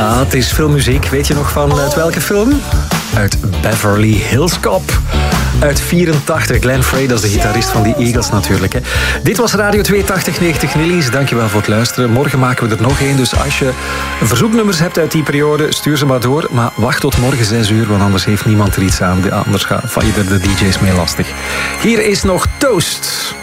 Ja, het is filmmuziek. Weet je nog van uit welke film? Uit Beverly Hills Cop. Uit 84. Glenn Frey, dat is de gitarist van die Eagles natuurlijk. Hè. Dit was Radio 8290 Nillies. Dankjewel voor het luisteren. Morgen maken we er nog één. Dus als je verzoeknummers hebt uit die periode, stuur ze maar door. Maar wacht tot morgen 6 uur, want anders heeft niemand er iets aan. Anders val je er de DJ's mee lastig. Hier is nog Toast.